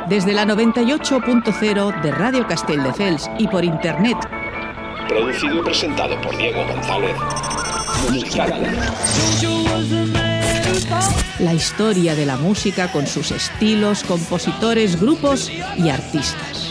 Desde la 98.0 de Radio Castelldefels y por internet. Producido y presentado por Diego González. Musical. La historia de la música con sus estilos, compositores, grupos y artistas.